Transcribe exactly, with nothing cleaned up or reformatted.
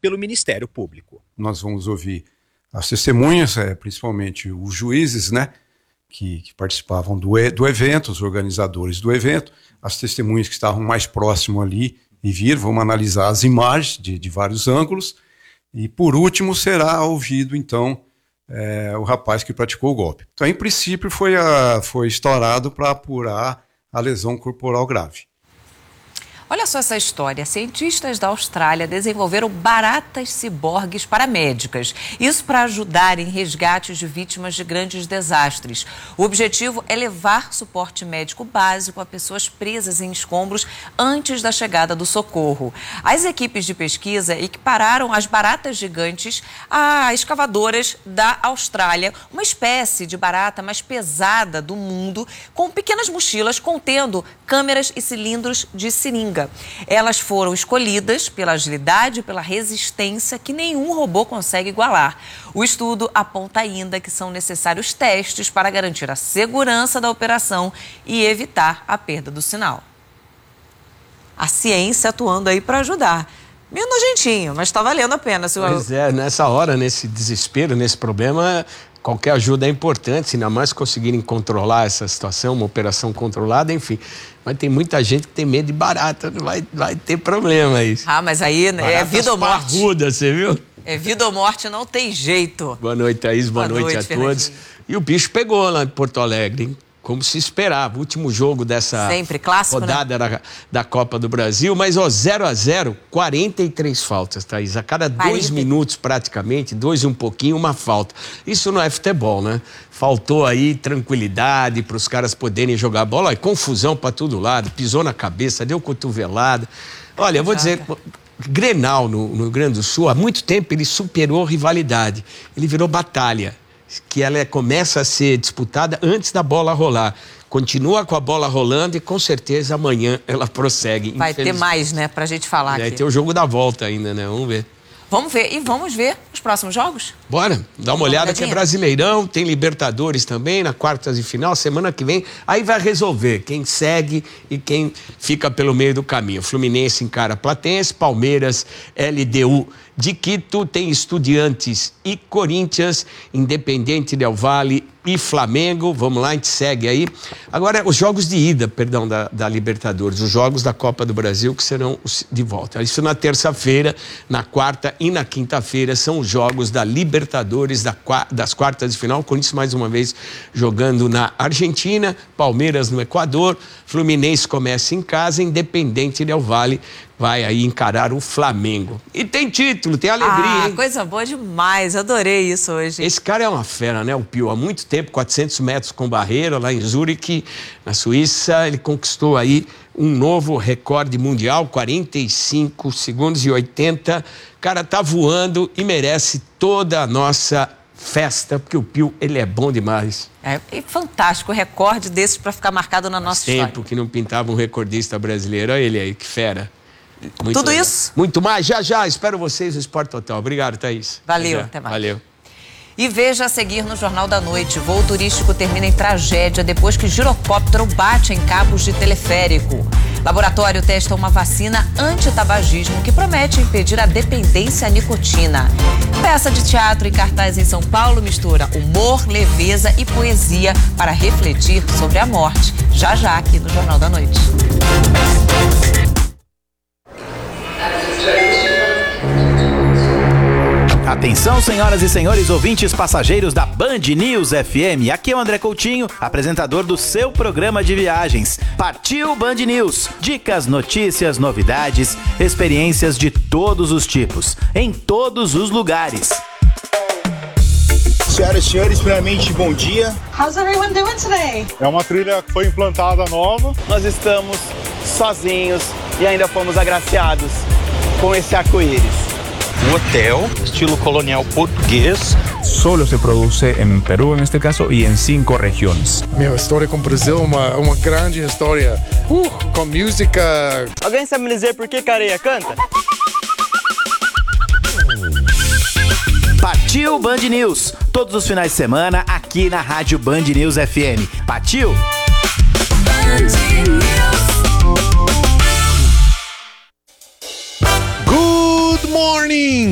pelo Ministério Público. Nós vamos ouvir as testemunhas, é, principalmente os juízes, né, que, que participavam do, do evento, os organizadores do evento, as testemunhas que estavam mais próximo ali e viram, vamos analisar as imagens de, de vários ângulos, e por último será ouvido, então, é, o rapaz que praticou o golpe. Então, em princípio, foi, a, foi estourado para apurar a lesão corporal grave. Olha só essa história. Cientistas da Austrália desenvolveram baratas ciborgues paramédicas. Isso para ajudar em resgates de vítimas de grandes desastres. O objetivo é levar suporte médico básico a pessoas presas em escombros antes da chegada do socorro. As equipes de pesquisa equipararam as baratas gigantes a escavadoras da Austrália, uma espécie de barata mais pesada do mundo, com pequenas mochilas contendo câmeras e cilindros de seringa. Elas foram escolhidas pela agilidade e pela resistência que nenhum robô consegue igualar. O estudo aponta ainda que são necessários testes para garantir a segurança da operação e evitar a perda do sinal. A ciência atuando aí para ajudar. Meio nojentinho, mas está valendo a pena. Senhor. Pois é, nessa hora, nesse desespero, nesse problema, qualquer ajuda é importante, ainda mais conseguirem controlar essa situação, uma operação controlada, enfim. Mas tem muita gente que tem medo de barata, vai, vai ter problema isso. Ah, mas aí né, é vida ou morte. Parruda, você viu? É vida ou morte, não tem jeito. Boa noite, Thaís, boa, boa noite, noite a todos. E o bicho pegou lá em Porto Alegre, hein? Como se esperava, o último jogo dessa Sempre, clássico, rodada né? da, da Copa do Brasil, mas ó, zero a zero, quarenta e três faltas, Thaís, a cada dois minutos praticamente, dois e um pouquinho, uma falta. Isso não é futebol, né? Faltou aí tranquilidade para os caras poderem jogar bola, olha, confusão para todo lado, pisou na cabeça, deu cotovelada. Olha, eu vou dizer, Grenal no, no Rio Grande do Sul, há muito tempo ele superou rivalidade, ele virou batalha, que ela começa a ser disputada antes da bola rolar. Continua com a bola rolando e com certeza amanhã ela prossegue. Vai ter mais, né, pra gente falar Vai aqui. Vai ter o jogo da volta ainda, né? Vamos ver. Vamos ver. E vamos ver os próximos jogos? Bora, dá uma olhada que é Brasileirão, tem Libertadores também, na quartas de final, semana que vem. Aí vai resolver quem segue e quem fica pelo meio do caminho. Fluminense encara Platense, Palmeiras, L D U de Quito, tem Estudiantes e Corinthians, Independente Del Valle e Flamengo. Vamos lá, a gente segue aí. Agora, os jogos de ida, perdão, da, da Libertadores, os jogos da Copa do Brasil que serão de volta. Isso na terça-feira, na quarta e na quinta-feira são os jogos da Libertadores da, das quartas de final. Corinthians mais uma vez jogando na Argentina, Palmeiras no Equador, Fluminense começa em casa, Independente Del Valle vai aí encarar o Flamengo. E tem título, tem alegria, ah, hein? Coisa boa demais, adorei isso hoje. Esse cara é uma fera, né, o Pio? Há muito tempo, quatrocentos metros com barreira, lá em Zurique, na Suíça, ele conquistou aí um novo recorde mundial, quarenta e cinco segundos e oitenta. O cara tá voando e merece toda a nossa festa, porque o Pio, ele é bom demais. É, é fantástico, o recorde desses para ficar marcado na nossa Tempo história. Tempo que não pintava um recordista brasileiro, olha ele aí, que fera. Muito Tudo legal. isso? Muito mais, já, já. Espero vocês no Esporte Total. Obrigado, Thaís. Valeu, até, até mais. Valeu. E veja a seguir no Jornal da Noite. Voo turístico termina em tragédia depois que girocóptero bate em cabos de teleférico. Laboratório testa uma vacina anti-tabagismo que promete impedir a dependência à nicotina. Peça de teatro em cartaz em São Paulo mistura humor, leveza e poesia para refletir sobre a morte. Já já aqui no Jornal da Noite. Atenção, senhoras e senhores ouvintes passageiros da Band News F M. Aqui é o André Coutinho, apresentador do seu programa de viagens. Partiu Band News. Dicas, notícias, novidades, experiências de todos os tipos, em todos os lugares. Senhoras e senhores, primeiramente, bom dia. How's everyone doing today? É uma trilha que foi implantada nova. Nós estamos sozinhos e ainda fomos agraciados com esse arco-íris. Un hotel estilo colonial português. Solo se produce en Perú, en este caso, y en cinco regiones. Minha história com o Brasil é uma, uma grande história, uh, com música. Alguém sabe me dizer por que Careia canta? Partiu Band News, todos os finais de semana aqui na Rádio Band News F M. Partiu! Good morning!